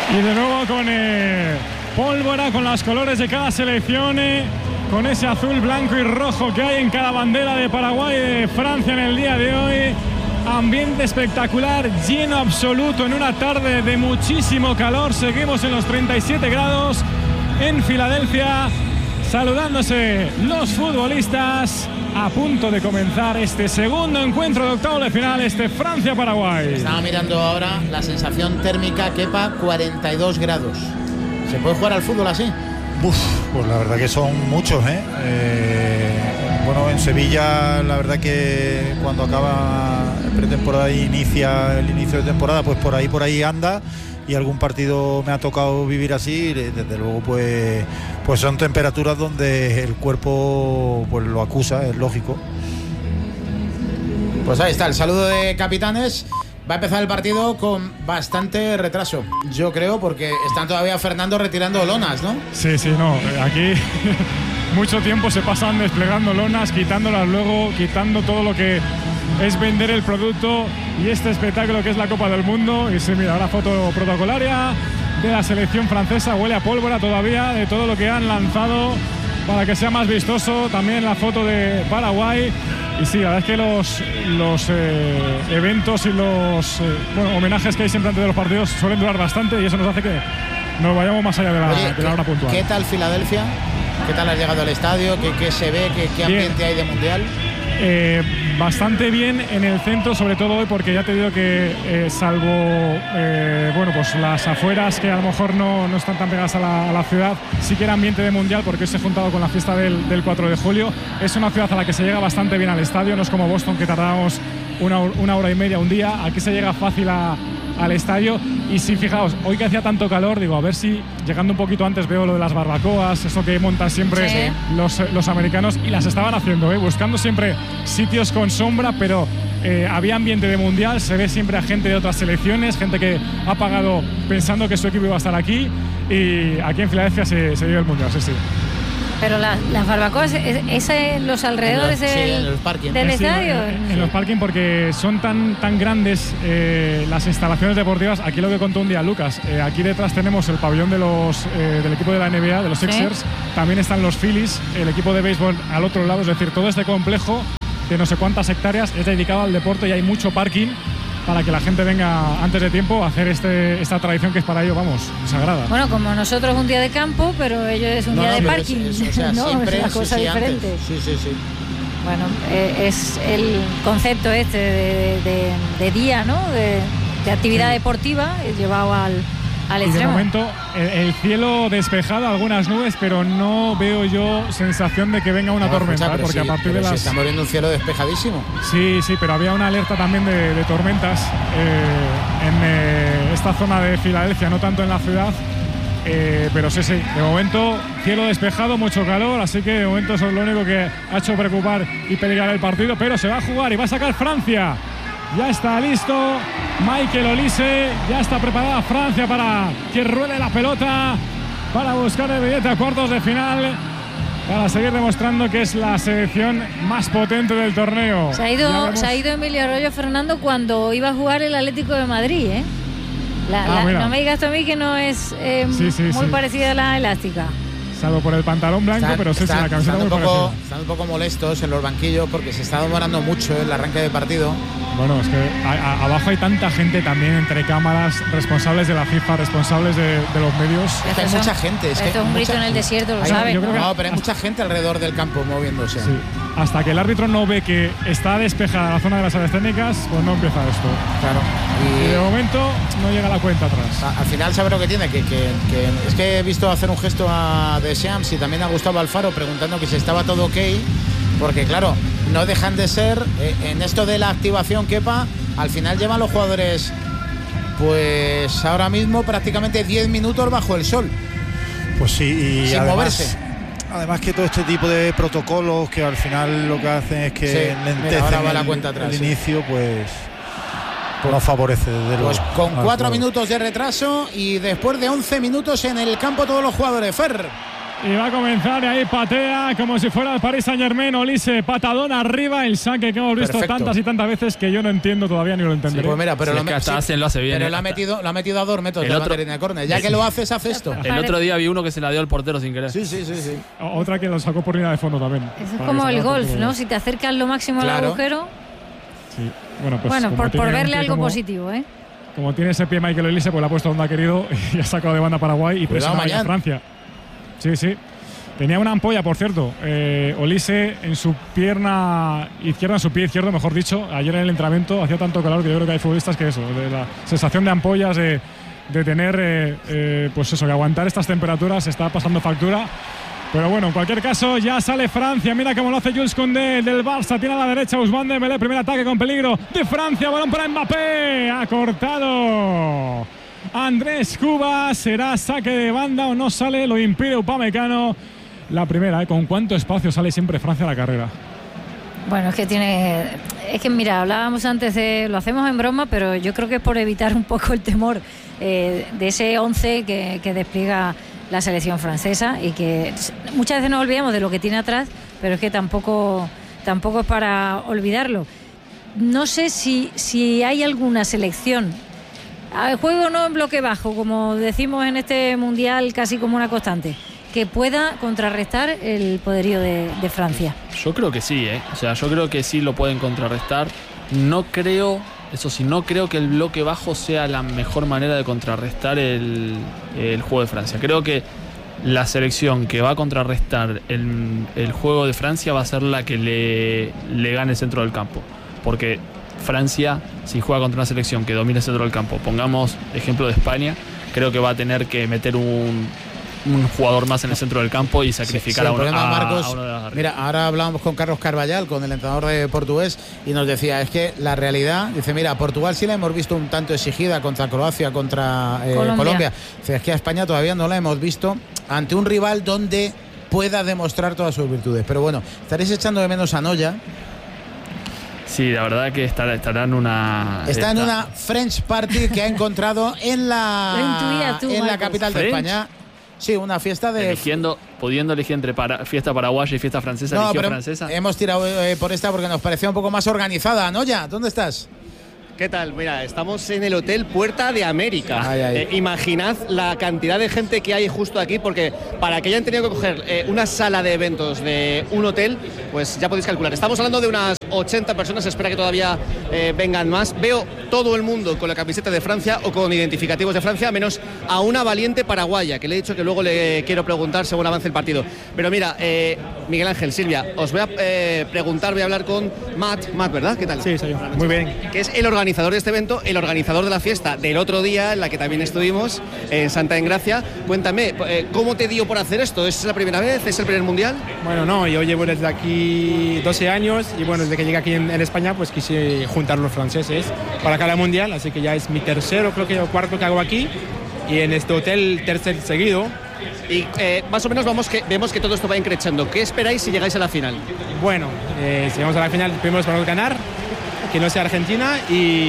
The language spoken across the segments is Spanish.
Y de nuevo con pólvora, con los colores de cada selección, con ese azul, blanco y rojo que hay en cada bandera de Paraguay y de Francia en el día de hoy. Ambiente espectacular, lleno absoluto en una tarde de muchísimo calor. Seguimos en los 37 grados en Filadelfia, saludándose los futbolistas, a punto de comenzar este segundo encuentro de octavo de final, Francia-Paraguay. Estaba mirando ahora la sensación térmica, Kepa, 42 grados. ¿Se puede jugar al fútbol así? Pues la verdad que son muchos, Bueno, en Sevilla la verdad que cuando acaba pretemporada y inicia el inicio de temporada, pues por ahí anda, y algún partido me ha tocado vivir así. Desde luego pues son temperaturas donde el cuerpo pues lo acusa, es lógico. Pues ahí está el saludo de capitanes. Va a empezar el partido con bastante retraso, yo creo, porque están todavía Fernando retirando lonas, ¿no? Sí, no, aquí mucho tiempo se pasan desplegando lonas, quitándolas luego, quitando todo lo que es vender el producto y este espectáculo que es la Copa del Mundo. Y se mira la foto protocolaria de la selección francesa, huele a pólvora todavía de todo lo que han lanzado para que sea más vistoso. También la foto de Paraguay. Y sí, la verdad es que los eventos y los homenajes que hay siempre antes de los partidos suelen durar bastante, y eso nos hace que nos vayamos más allá de la hora puntual. ¿Qué tal Filadelfia? ¿Qué tal has llegado al estadio? ¿Qué se ve? ¿Qué ambiente hay de mundial? Bastante bien en el centro, sobre todo hoy, porque ya te digo que salvo pues las afueras, que a lo mejor no están tan pegadas a la ciudad, sí que era ambiente de mundial, porque hoy se ha juntado con la fiesta del 4 de julio. Es una ciudad a la que se llega bastante bien al estadio, no es como Boston, que tardábamos una hora y media, un día. Aquí se llega fácil al estadio. Y sí, fijaos, hoy que hacía tanto calor, digo, a ver si llegando un poquito antes veo lo de las barbacoas, eso que montan siempre los americanos, y las estaban haciendo, buscando siempre sitios con sombra, pero había ambiente de mundial. Se ve siempre a gente de otras selecciones, gente que ha pagado pensando que su equipo iba a estar aquí, y aquí en Filadelfia se vive el mundial, sí. Pero las barbacoas, ¿es en los alrededores del estadio? En los parking, porque son tan grandes las instalaciones deportivas. Aquí lo que contó un día Lucas, aquí detrás tenemos el pabellón del equipo de la NBA, de los Sixers. También están los Phillies, el equipo de béisbol al otro lado. Es decir, todo este complejo de no sé cuántas hectáreas es dedicado al deporte, y hay mucho parking para que la gente venga antes de tiempo a hacer esta tradición que es para ellos, sagrada. Bueno, como nosotros un día de campo, pero ellos es un día de parking. ¿No? Siempre es una cosa diferente. Sí. Bueno, es el concepto de día, ¿no? De actividad deportiva llevado al extremo. De momento el cielo despejado, algunas nubes, pero no veo yo sensación de que venga una tormenta, porque a partir de las... estamos viendo un cielo despejadísimo. Sí, pero había una alerta también de tormentas en esta zona de Filadelfia, no tanto en la ciudad, pero sí, de momento cielo despejado, mucho calor, así que de momento eso es lo único que ha hecho preocupar y peligrar el partido, pero se va a jugar y va a sacar Francia. Ya está listo Michael Olise, ya está preparada Francia para que ruede la pelota, para buscar el billete a cuartos de final, para seguir demostrando que es la selección más potente del torneo. Se ha ido Emilio Arroyo, Fernando, cuando iba a jugar el Atlético de Madrid, no me digas tú a mí que no es muy parecida a la elástica. Salvo por el pantalón blanco, pero la camiseta muy parecida. Están un poco molestos en los banquillos porque se está demorando mucho el arranque de partido. Bueno, es que abajo hay tanta gente también, entre cámaras, responsables de la FIFA, responsables de los medios. Hay mucha gente. Esto es un grito en el desierto, lo saben. No, pero hay mucha gente alrededor del campo moviéndose. Sí. Hasta que el árbitro no ve que está despejada la zona de las áreas técnicas, pues no empieza esto. Claro. Y de momento no llega la cuenta atrás. Al final, ¿sabe lo que tiene? Que es que he visto hacer un gesto a Deschamps y también a Gustavo Alfaro preguntando que si estaba todo ok, porque claro, no dejan de ser en esto de la activación, Kepa, al final llevan los jugadores pues ahora mismo prácticamente 10 minutos bajo el sol. Pues sí, y sin moverse. Además que todo este tipo de protocolos que al final lo que hacen es que lentecen el inicio, pues no favorece desde luego. Pues con 4 minutos de retraso y después de 11 minutos en el campo todos los jugadores. Fer. Y va a comenzar ahí, patea como si fuera el Paris Saint-Germain. Olise, patadón arriba, el saque que hemos visto tantas y tantas veces que yo no entiendo todavía ni lo entenderé. Sí, pues mira, pero lo hace bien. Pero lo ha metido a 2 metros de la bandera de córner. Ya que lo hace esto. El otro día vi uno que se la dio al portero sin querer. Sí. Otra que lo sacó por línea de fondo también. Eso es como el golf, ¿no? Si te acercas lo máximo al agujero. Sí. Bueno, pues por verle algo positivo, ¿eh? Como tiene ese pie Michael Olise, pues lo ha puesto donde ha querido y ha sacado de banda Paraguay y presiona a Francia. Sí. Tenía una ampolla, por cierto, Olise en su pierna izquierda, en su pie izquierdo, mejor dicho. Ayer en el entrenamiento hacía tanto calor que yo creo que hay futbolistas que eso, de la sensación de ampollas, de tener, pues eso, que aguantar estas temperaturas está pasando factura. Pero bueno, en cualquier caso, ya sale Francia. Mira cómo lo hace Jules Koundé del Barça. Tiene a la derecha Ousmane Dembélé. Primer ataque con peligro de Francia. Balón para Mbappé. Ha cortado Andrés Cubas. ¿Será saque de banda o no sale? Lo impide Upamecano. La primera, ¿con cuánto espacio sale siempre Francia a la carrera? Bueno, es que mira, hablábamos antes lo hacemos en broma, pero yo creo que es por evitar un poco el temor de ese 11 que despliega la selección francesa y que muchas veces nos olvidamos de lo que tiene atrás, pero es que tampoco es para olvidarlo. No sé si hay alguna selección, juego no en bloque bajo, como decimos en este mundial casi como una constante, que pueda contrarrestar el poderío de Francia. Yo creo que sí, O sea, yo creo que sí lo pueden contrarrestar. No creo que el bloque bajo sea la mejor manera de contrarrestar el juego de Francia. Creo que la selección que va a contrarrestar el juego de Francia va a ser la que le gane el centro del campo. Porque Francia, si juega contra una selección que domina el centro del campo, pongamos ejemplo de España, creo que va a tener que meter un jugador más en el centro del campo y sacrificar a uno de las. Mira, ahora hablábamos con Carlos Carvallal, con el entrenador de portugués, y nos decía, es que la realidad, dice, mira, a Portugal sí la hemos visto un tanto exigida contra Croacia, contra Colombia. Dice, es que a España todavía no la hemos visto ante un rival donde pueda demostrar todas sus virtudes. Pero bueno, estaréis echando de menos a Noya. Sí, la verdad que estará en una... Está en una French Party que ha encontrado en la capital de España. Sí, una fiesta de... pudiendo elegir entre fiesta paraguaya y fiesta francesa, no, pero francesa. Hemos tirado por esta porque nos parecía un poco más organizada. Noya, ¿dónde estás? ¿Qué tal? Mira, estamos en el Hotel Puerta de América. Imaginad la cantidad de gente que hay justo aquí, porque para que hayan tenido que coger una sala de eventos de un hotel, pues ya podéis calcular. Estamos hablando de unas 80 personas, se espera que todavía vengan más. Veo todo el mundo con la camiseta de Francia o con identificativos de Francia, menos a una valiente paraguaya, que le he dicho que luego le quiero preguntar según avance el partido. Pero mira, Miguel Ángel, Silvia, os voy a preguntar, voy a hablar con Matt, ¿verdad? ¿Qué tal? Sí, soy yo. Muy bien. Que es el organizador de este evento, el organizador de la fiesta del otro día, en la que también estuvimos, en Santa Engracia. Cuéntame, ¿cómo te dio por hacer esto? ¿Es la primera vez? ¿Es el primer mundial? Bueno, no, yo llevo desde aquí 12 años y bueno, desde que llegué aquí en España, pues quise juntar los franceses para cada mundial, así que ya es mi tercero, creo que o cuarto que hago aquí, y en este hotel tercer seguido. Y más o menos vemos que todo esto va increciendo. ¿Qué esperáis si llegáis a la final? Bueno, si llegamos a la final, primero esperamos ganar, que no sea Argentina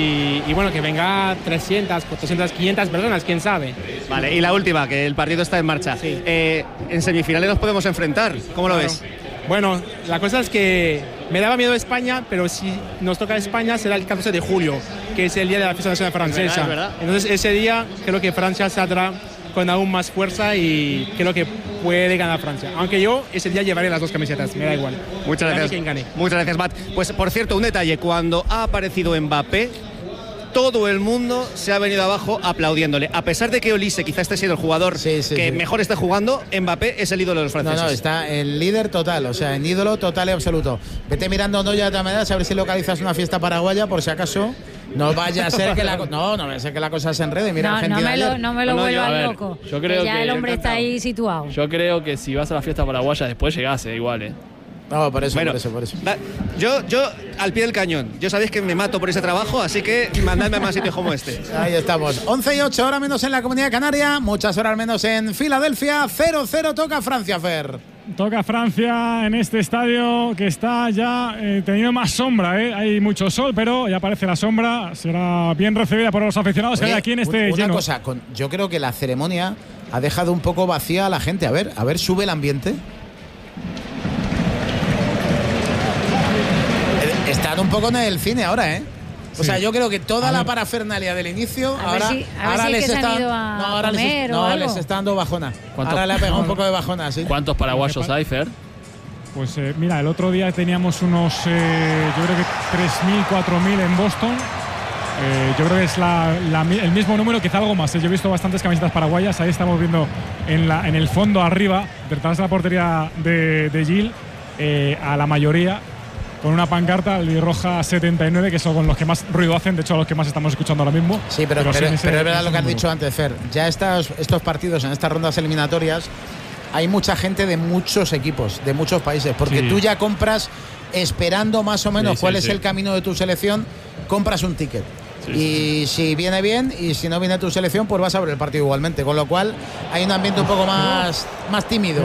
y bueno, que venga 300, 400, 500 personas, quién sabe. Vale, y la última, que el partido está en marcha. Sí. En semifinales nos podemos enfrentar, ¿cómo lo ves? Bueno, la cosa es que me daba miedo España, pero si nos toca España será el 14 de julio, que es el día de la fiesta nacional francesa. Es verdad. Entonces ese día creo que Francia saldrá con aún más fuerza y creo que puede ganar Francia. Aunque yo ese día llevaré las dos camisetas, me da igual. Muchas gracias. Muchas gracias, Matt. Pues por cierto, un detalle, cuando ha aparecido Mbappé, todo el mundo se ha venido abajo aplaudiéndole. A pesar de que Olise quizás esté siendo el jugador mejor esté jugando, Mbappé es el ídolo de los franceses. No, está el líder total, o sea, en ídolo total y absoluto. Vete mirando Noya de todas maneras, a ver si localizas una fiesta paraguaya, por si acaso. No vaya a ser que la cosa se enrede. Mira, Argentina no me lo vuelvan loco. Yo creo que el hombre está ahí situado. Yo creo que si vas a la fiesta paraguaya después llegase igual, No, por eso. Yo al pie del cañón. Yo sabéis que me mato por ese trabajo, así que mandadme a más sitios como este. Ahí estamos. 11:08 horas menos en la Comunidad Canaria, muchas horas menos en Filadelfia. 0-0 toca Francia, Fer. Toca Francia en este estadio que está ya teniendo más sombra, Hay mucho sol, pero ya aparece la sombra. Será bien recibida por los aficionados que hay aquí en este una lleno. Cosa, yo creo que la ceremonia ha dejado un poco vacía a la gente. A ver, sube el ambiente. Están un poco en el cine ahora, ¿eh? O sea, yo creo que toda la parafernalia del inicio ahora les está dando bajona. Ahora le ha pegado un poco de bajona, ¿sí? ¿Cuántos paraguayos hay, Fer? Pues mira, el otro día teníamos unos, yo creo que 3.000, 4.000 en Boston. Yo creo que es el mismo número, quizá algo más. Yo he visto bastantes camisetas paraguayas. Ahí estamos viendo en el fondo arriba, detrás de la portería de Gil, a la mayoría con una pancarta albirroja 79, que son con los que más ruido hacen, de hecho a los que más estamos escuchando ahora mismo. Sí, pero es verdad lo que has dicho antes, Fer. Ya estos partidos, en estas rondas eliminatorias, hay mucha gente de muchos equipos, de muchos países, porque tú ya compras esperando más o menos cuál es el camino de tu selección, compras un ticket. Y si viene bien, y si no viene tu selección, pues vas a ver el partido igualmente, con lo cual hay un ambiente un poco más tímido.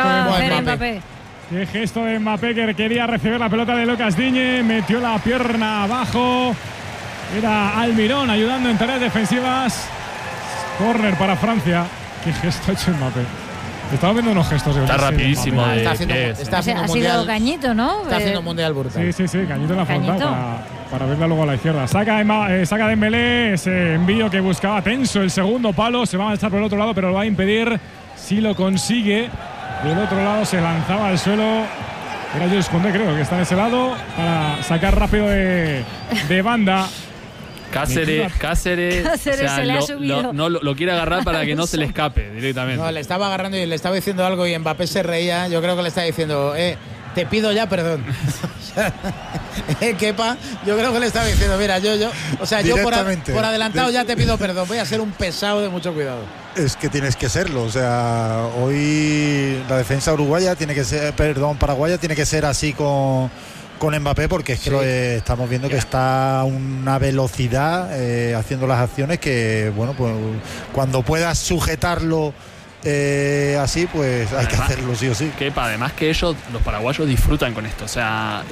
Qué gesto de Mbappé, que quería recibir la pelota de Lucas Digne, metió la pierna abajo. Era Almirón ayudando en tareas defensivas. Córner para Francia. Qué gesto ha hecho Mbappé. Estaba viendo unos gestos. Está rapidísimo. Está haciendo ha sido Cañito, ¿no? Está haciendo un mundial brutal. Sí, Cañito en la frontal para verla luego a la izquierda. Saca Dembélé, ese envío que buscaba tenso, el segundo palo. Se va a echar por el otro lado, pero lo va a impedir si lo consigue. Del otro lado se lanzaba al suelo. Era Jules Koundé, creo que está en ese lado, para sacar rápido de banda. Cáceres o sea, se le ha subido. lo quiere agarrar para que no se le escape directamente. No, le estaba agarrando y le estaba diciendo algo y Mbappé se reía. Yo creo que le estaba diciendo, te pido ya perdón. Kepa, yo creo que le estaba diciendo, mira, yo por adelantado ya te pido perdón. Voy a ser un pesado de mucho cuidado. Es que tienes que serlo, o sea, hoy la defensa paraguaya tiene que ser así con Mbappé, porque es que estamos viendo que está a una velocidad haciendo las acciones que, bueno, pues cuando puedas sujetarlo así, pues hay que hacerlo sí o sí. Además que ellos, los paraguayos, disfrutan con esto, o sea,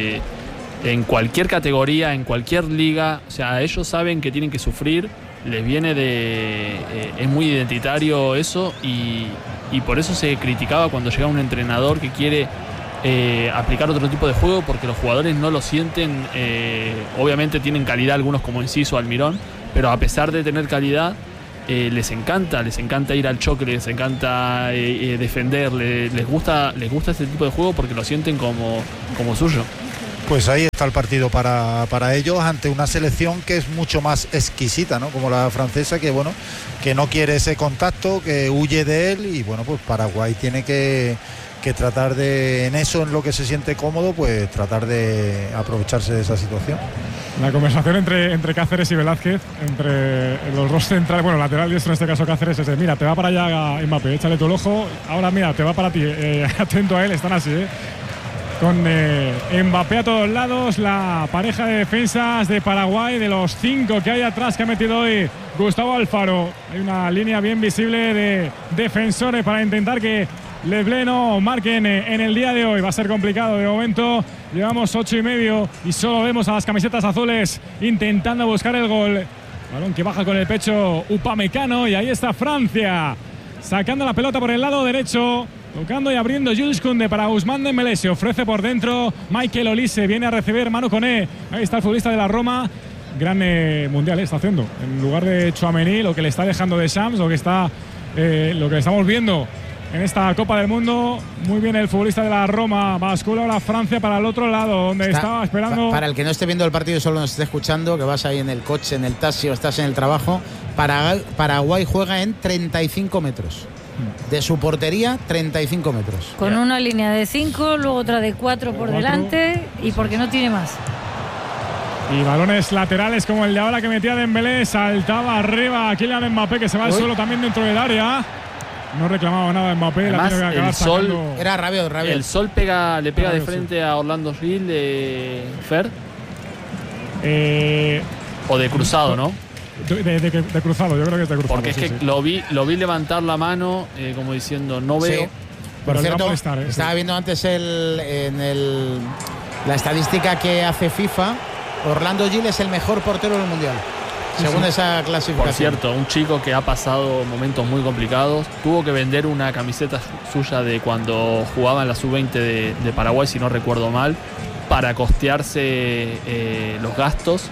en cualquier categoría, en cualquier liga, o sea, ellos saben que tienen que sufrir. Les viene es muy identitario eso, y por eso se criticaba cuando llega un entrenador que quiere aplicar otro tipo de juego, porque los jugadores no lo sienten. Obviamente tienen calidad algunos, como Enciso, Almirón, pero a pesar de tener calidad, les encanta ir al choque, les encanta defender, les gusta este tipo de juego porque lo sienten como suyo. Pues ahí está el partido para ellos, ante una selección que es mucho más exquisita, ¿no? Como la francesa, que bueno, que no quiere ese contacto, que huye de él, y bueno, pues Paraguay tiene que tratar de, en lo que se siente cómodo, pues tratar de aprovecharse de esa situación. La conversación entre Cáceres y Velázquez, entre los dos centrales, bueno, lateral diestro en este caso Cáceres, es de, mira, te va para allá Mbappé, échale tu ojo, ahora mira, te va para ti, atento a él, están así, con Mbappé a todos lados, la pareja de defensas de Paraguay, de los 5 que hay atrás, que ha metido hoy Gustavo Alfaro. Hay una línea bien visible de defensores para intentar que Leblé no marquen en el día de hoy. Va a ser complicado de momento. Llevamos 8:30 y solo vemos a las camisetas azules intentando buscar el gol. Balón que baja con el pecho Upamecano, y ahí está Francia sacando la pelota por el lado derecho. Tocando y abriendo Jules Koundé para Ousmane Dembélé. Se ofrece por dentro Michael Olise. Viene a recibir Manu Koné. Ahí está el futbolista de la Roma. Gran mundial está haciendo. En lugar de Tchouaméni, lo que le está dejando de Shams, lo que estamos viendo en esta Copa del Mundo. Muy bien el futbolista de la Roma. Bascula la Francia para el otro lado, donde estaba esperando. Para el que no esté viendo el partido y solo nos esté escuchando, que vas ahí en el coche, en el taxi o estás en el trabajo, Paraguay juega en 35 metros. De su portería, 35 metros. Con una línea de 5, luego otra de 4 por delante, y porque no tiene más. Y balones laterales como el de ahora que metía Dembélé. Saltaba arriba Kylian Mbappé, que se va al suelo también dentro del área. No reclamaba nada Mbappé. Además, la tiene que acabar era Rabiot. El sol le pega de frente a Orlando Gil, Fer. O de cruzado, ¿no? De cruzado, yo creo que es de cruzado. Porque es que lo vi levantar la mano como diciendo, no veo. Sí. Por cierto, estaba viendo antes la estadística que hace FIFA. Orlando Gil es el mejor portero del mundial. según esa clasificación. Por cierto, un chico que ha pasado momentos muy complicados, tuvo que vender una camiseta suya de cuando jugaba en la sub-20 de Paraguay, si no recuerdo mal, para costearse los gastos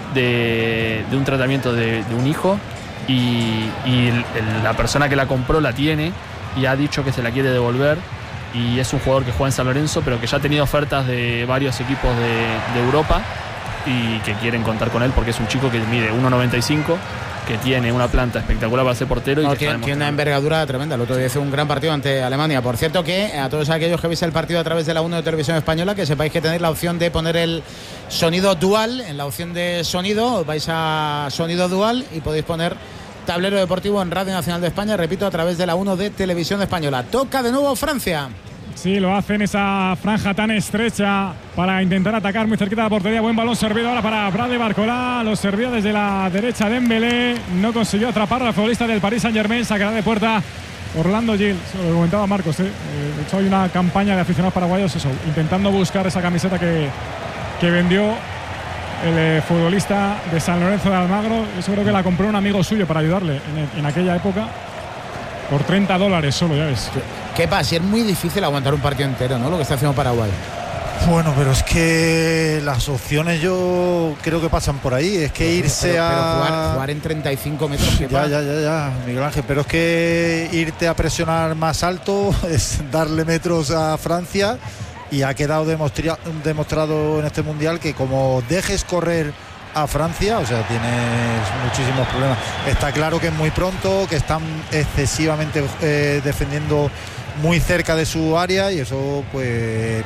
de un tratamiento de un hijo, y la persona que la compró la tiene y ha dicho que se la quiere devolver, y es un jugador que juega en San Lorenzo, pero que ya ha tenido ofertas de varios equipos de Europa y que quieren contar con él porque es un chico que mide 1,95, que tiene una planta espectacular para ser portero. No, tiene una envergadura tremenda. El otro día hizo un gran partido ante Alemania. Por cierto, que a todos aquellos que veis el partido a través de la 1 de Televisión Española, que sepáis que tenéis la opción de poner el sonido dual. En la opción de sonido vais a sonido dual y podéis poner Tablero Deportivo en Radio Nacional de España, repito, a través de la 1 de Televisión Española. Toca de nuevo Francia. Sí, lo hace en esa franja tan estrecha para intentar atacar muy cerquita de la portería. Buen balón servido ahora para Bradley Barcola. Lo servía desde la derecha Dembélé. No consiguió atrapar al futbolista del Paris Saint-Germain. Sacará de puerta Orlando Gil. Se lo comentaba Marcos. De hecho, hay una campaña de aficionados paraguayos intentando buscar esa camiseta que vendió el futbolista de San Lorenzo de Almagro. Eso creo que la compró un amigo suyo para ayudarle en aquella época. Por $30 solo, ya ves. ¿Qué pasa? Es muy difícil aguantar un partido entero, ¿no? Lo que está haciendo Paraguay. Bueno, pero es que las opciones yo creo que pasan por ahí. Es que irse pero jugar en 35 metros. Ya, Miguel Ángel. Pero es que irte a presionar más alto es darle metros a Francia, y ha quedado demostrado en este Mundial que como dejes correr a Francia, o sea, tienes muchísimos problemas. Está claro que es muy pronto, que están excesivamente defendiendo muy cerca de su área, y eso pues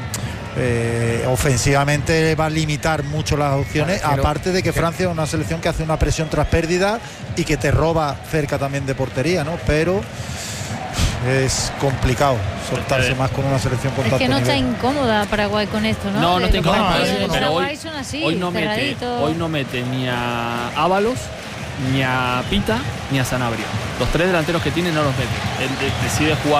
ofensivamente va a limitar mucho las opciones, aparte de que Francia es una selección que hace una presión tras pérdida y que te roba cerca también de portería, ¿no? Pero es complicado soltarse más con una selección con tanto nivel. Es que no nivel. está incómoda Paraguay con esto, ¿no? No está incómoda, pero hoy no mete ni a Ábalos, ni a Pita, ni a Sanabria. Los tres delanteros que tiene no los mete. Él decide jugar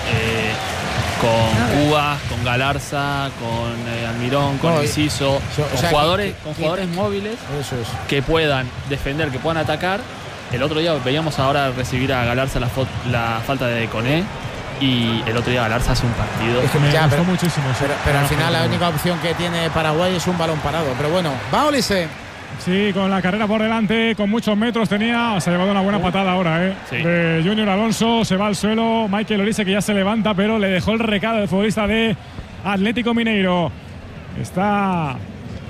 con Cubas, con Galarza, con Almirón, con Enciso, con jugadores móviles que puedan defender, que puedan atacar. El otro día veíamos ahora recibir a Galarza la falta de Koné, y el otro día Galarza hace un partido. Es que me gustó muchísimo. Pero al final la única opción que tiene Paraguay es un balón parado. Pero bueno, va Olise. Sí, con la carrera por delante, con muchos metros tenía. Se ha llevado una buena patada ahora, sí, de Junior Alonso. Se va al suelo. Michael Olise, que ya se levanta, pero le dejó el recado del futbolista de Atlético Mineiro. Está